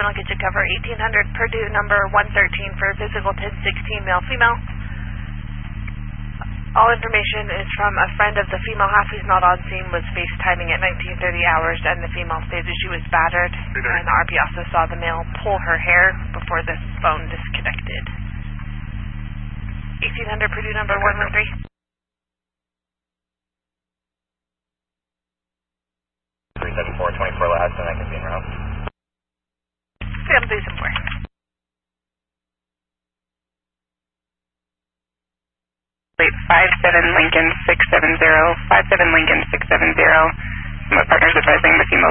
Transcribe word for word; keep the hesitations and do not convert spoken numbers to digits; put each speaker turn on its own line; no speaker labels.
seven, I'll get you cover eighteen hundred Purdue number one thirteen for physical ten sixteen male female. All information is from a friend of the female half who's not on scene, was FaceTiming at nineteen thirty hours, and the female stated she was battered. And R P also saw the male pull her hair before the phone disconnected. eighteen hundred Purdue number one one three.
three seven four, twenty-four last, and I can see him around.
Sam, please some more.
five seven Lincoln six seven zero, five seven Lincoln six seven zero. My partner's advising the female